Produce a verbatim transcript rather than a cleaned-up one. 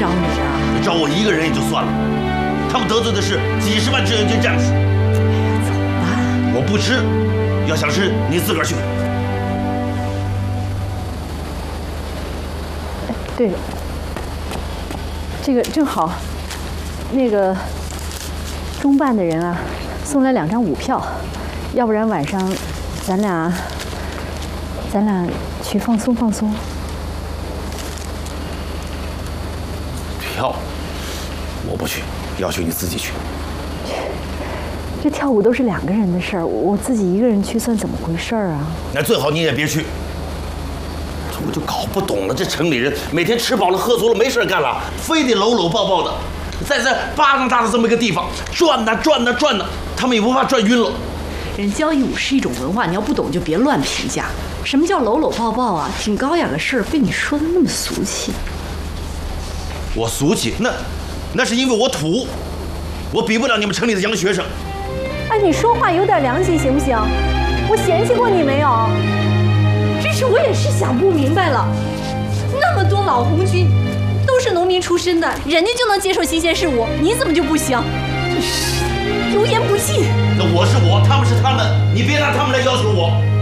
招你啊？ 招我一个人也就算了，他们得罪的是几十万志愿军战士。 哎呀，走吧。 我不吃，要想吃你自个儿去。 对了，这个正好，那个中办的人啊，送来两张舞票，要不然晚上咱俩咱俩去放松放松。 票，我不去，要去你自己去。 这跳舞都是两个人的事儿，我自己一个人去算怎么回事儿啊？ 那最好你也别去。我就搞不懂了，这城里人每天吃饱了喝足了没事干了，非得搂搂抱抱的，在这巴掌大的这么一个地方转呐转呐转呐，他们也不怕转晕了。 人交谊舞是一种文化，你要不懂就别乱评价。什么叫搂搂抱抱啊？挺高雅的事儿，被你说的那么俗气。 我俗气，那那是因为我土，我比不了你们城里的洋学生。 哎，你说话有点良心行不行？我嫌弃过你没有？ 真是我也是想不明白了，那么多老红军都是农民出身的，人家就能接受新鲜事物，你怎么就不行？真是油盐不进。 那我是我，他们是他们，你别拿他们来要求我。